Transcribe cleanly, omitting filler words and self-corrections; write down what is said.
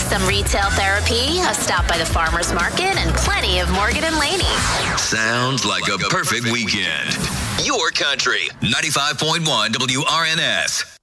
some retail therapy, a stop by the farmer's market, and plenty of Morgan and Laney. Sounds like a perfect weekend. Your country, 95.1 WRNS.